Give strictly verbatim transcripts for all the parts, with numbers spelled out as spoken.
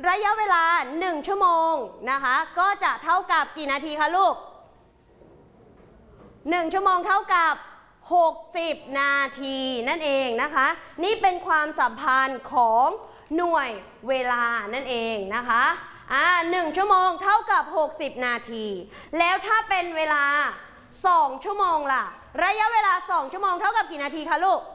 ระยะเวลาหนึ่งชั่วโมงนะคะก็จะเท่ากับกี่นาทีคะลูกหนึ่งชั่วโมงเท่ากับหกสิบนาทีนั่นเองนะคะนี่เป็นความสัมพันธ์ของหน่วยเวลานั่นเองนะคะอ่าหนึ่งชั่วโมงเท่ากับหกสิบนาทีแล้วถ้าเป็นเวลาสองชั่วโมงล่ะระยะเวลาสองชั่วโมงเท่ากับกี่นาทีคะลูก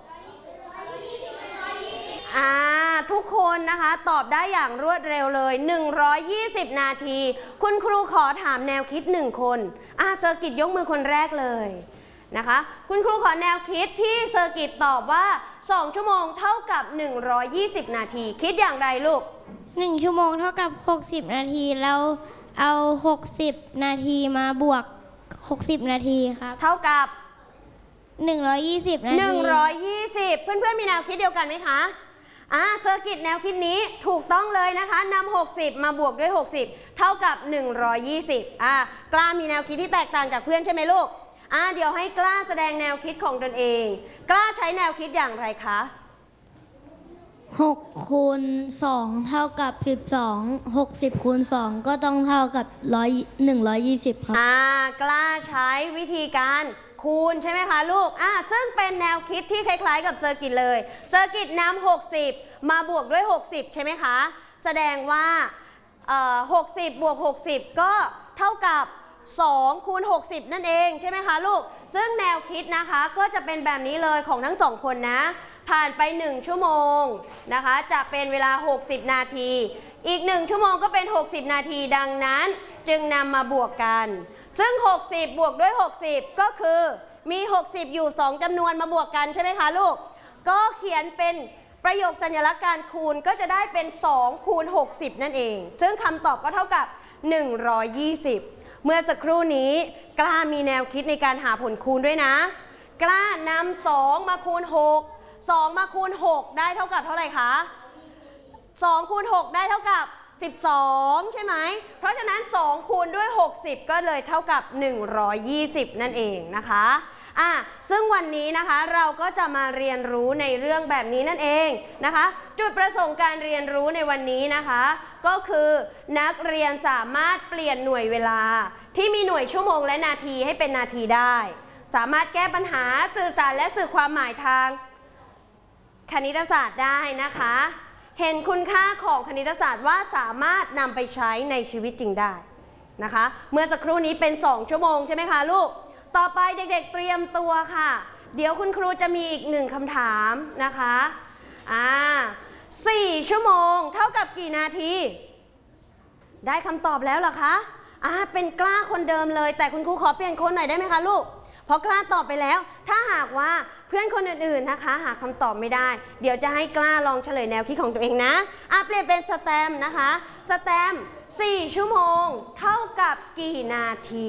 อ่าทุกคนนะคะตอบได้อย่างรวดเร็วเลยหนึ่งร้อยยี่สิบนาทีคุณครูขอถามแนวคิดหนึ่งคนอ่าเซอร์กิตยกมือคนแรกเลยนะคะคุณครูขอแนวคิดที่เซอร์กิตตอบว่าสองชั่วโมงเท่ากับหนึ่งร้อยยี่สิบนาทีคิดอย่างไรลูกหนึ่งชั่วโมงเท่ากับหกสิบนาทีแล้วเอาหกสิบนาทีมาบวกหกสิบนาทีครับเท่ากับหนึ่งร้อยยี่สิบนาทีหนึ่งร้อยยี่สิบเพื่อนๆมีแนวคิดเดียวกันไหมคะอ่าเซอร์กิตแนวคิดนี้ถูกต้องเลยนะคะนำหกสิบมาบวกด้วยหกสิบเท่ากับหนึ่งร้อยยี่สิบอ่ากล้ามีแนวคิดที่แตกต่างจากเพื่อนใช่ไหมลูกอ่าเดี๋ยวให้กล้าแสดงแนวคิดของตนเองกล้าใช้แนวคิดอย่างไรคะหกคูณสองเท่ากับสิบสองหกสิบคูณสองก็ต้องเท่ากับร้อยหนึ่งร้อยยี่สิบครับอ่ากล้าใช้วิธีการคูณใช่ไหมคะลูกอ่าซึ่งเป็นแนวคิดที่คล้ายๆกับเซอร์กิตเลยเซอร์กิตนำหกสิบมาบวกด้วยหกสิบใช่ไหมคะแสดงว่าเอ่อหกสิบบวกหกสิบก็เท่ากับสองคูณหกสิบนั่นเองใช่ไหมคะลูกซึ่งแนวคิดนะคะก็จะเป็นแบบนี้เลยของทั้งสองคนนะผ่านไปหนึ่งชั่วโมงนะคะจะเป็นเวลาหกสิบนาทีอีกหนึ่งชั่วโมงก็เป็นหกสิบนาทีดังนั้นจึงนำมาบวกกันซึ่งหกสิบบวกด้วยหกสิบก็คือมีหกสิบอยู่สองจำนวนมาบวกกันใช่ไหมคะลูกก็เขียนเป็นประโยคสัญลักษณ์การคูณก็จะได้เป็นสองคูณหกสิบนั่นเองซึ่งคำตอบก็เท่ากับหนึ่งร้อยยี่สิบเมื่อสักครู่นี้กล้ามีแนวคิดในการหาผลคูณด้วยนะกล้านำสองมาคูณหกสองมาคูณหกได้เท่ากับเท่าไหร่คะสองคูณหกได้เท่ากับสิบสองใช่ไหมเพราะฉะนั้นสองคูณด้วยหกสิบก็เลยเท่ากับหนึ่งร้อยยี่สิบนั่นเองนะคะอ่ะซึ่งวันนี้นะคะเราก็จะมาเรียนรู้ในเรื่องแบบนี้นั่นเองนะคะจุดประสงค์การเรียนรู้ในวันนี้นะคะก็คือนักเรียนสามารถเปลี่ยนหน่วยเวลาที่มีหน่วยชั่วโมงและนาทีให้เป็นนาทีได้สามารถแก้ปัญหาสื่อสารและสื่อความหมายทางคณิตศาสตร์ได้นะคะเห็นคุณค่าของคณิตศาสตร์ว่าสามารถนำไปใช้ในชีวิตจริงได้นะคะเมื่อสักครู่นี้เป็นสองชั่วโมงใช่ไหมคะลูกต่อไปเด็กๆเตรียมตัวค่ะเดี๋ยวคุณครูจะมีอีกหนึ่งคำถามนะคะอ่าสี่ชั่วโมงเท่ากับกี่นาทีได้คำตอบแล้วเหรอคะอ่าเป็นกล้าคนเดิมเลยแต่คุณครูขอเปลี่ยนคนหน่อยได้ไหมคะลูกเพราะกล้าตอบไปแล้วถ้าหากว่าเพื่อนคนอื่นๆนะคะหาคำตอบไม่ได้เดี๋ยวจะให้กล้าลองเฉลยแนวคิดของตัวเองนะอ่ะเปลี่ยนเป็นสแตมนะคะสแตมสี่ชั่วโมงเท่ากับกี่นาที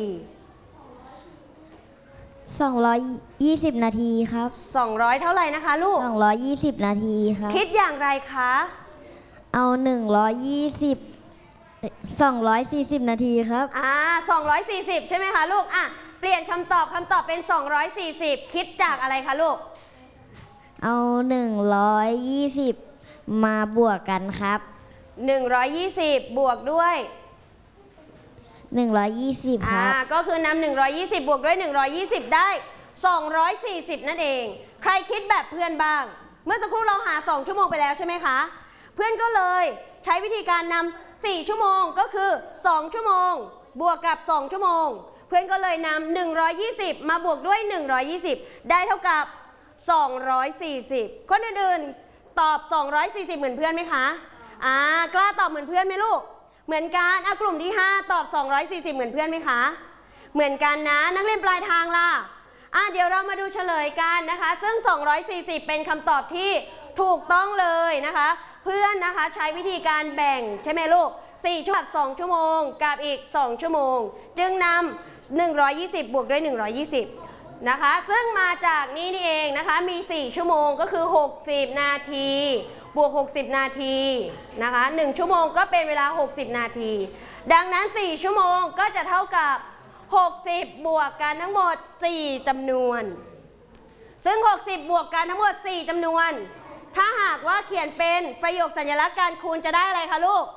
สองร้อยยี่สิบนาทีครับสองร้อยเท่าไหร่นะคะลูกสองร้อยยี่สิบนาทีครับคิดอย่างไรคะเอาหนึ่งร้อยยี่สิบสองร้อยสี่สิบนาทีครับอ่าสองร้อยสี่สิบใช่ไหมคะลูกอ่ะเปลี่ยนคำตอบคำตอบเป็นสองร้อยสี่สิบคิดจากอะไรคะลูกเอาหนึ่งร้อยยี่สิบมาบวกกันครับหนึ่งร้อยยี่สิบบวกด้วยหนึ่งร้อยยี่สิบครับอ่าก็คือนำหนึ่งร้อยยี่สิบบวกด้วยหนึ่งร้อยยี่สิบได้สองร้อยสี่สิบนั่นเองใครคิดแบบเพื่อนบ้างเมื่อสักครู่เราหาสองชั่วโมงไปแล้วใช่ไหมคะเพื่อนก็เลยใช้วิธีการนำสี่ชั่วโมงก็คือสองชั่วโมงบวกกับสองชั่วโมงเพื่อนก็เลยนำหนึ่งร้อยยี่สิบมาบวกด้วยหนึ่งร้อยยี่สิบได้เท่ากับสองร้อยสี่สิบคนอื่นๆตอบสองร้อยสี่สิบเหมือนเพื่อนไหมคะอ่ากล้าตอบเหมือนเพื่อนไหมลูกเหมือนกันอ่ะกลุ่มที่ห้าตอบสองร้อยสี่สิบเหมือนเพื่อนไหมคะเหมือนกันนะนักเรียนปลายทางล่ะอ่ะเดี๋ยวเรามาดูเฉลยกันนะคะซึ่งสองร้อยสี่สิบเป็นคำตอบที่ถูกต้องเลยนะคะเพื่อนนะคะใช้วิธีการแบ่งใช่ไหมลูกสี่ชั่วโมงสองชั่วโมงกับอีกสองชั่วโมงจึงนำหนึ่งร้อยยี่สิบบวกด้วยหนึ่งร้อยยี่สิบนะคะซึ่งมาจากนี้นี่เองนะคะมีสี่ชั่วโมงก็คือหกสิบนาทีบวกหกสิบนาทีนะคะหนึ่งชั่วโมงก็เป็นเวลาหกสิบนาทีดังนั้นสี่ชั่วโมงก็จะเท่ากับหกสิบบวกกันทั้งหมดสี่จำนวนซึ่งหกสิบบวกกันทั้งหมดสี่จำนวนถ้าหากว่าเขียนเป็นประโยคสัญลักษณ์การคูณจะได้อะไรคะลูก